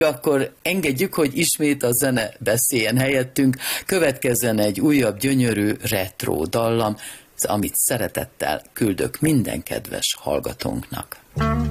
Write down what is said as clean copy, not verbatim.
Akkor engedjük, hogy ismét a zene beszéljen helyettünk, következzen egy újabb gyönyörű retro dallam, amit szeretettel küldök minden kedves hallgatónknak.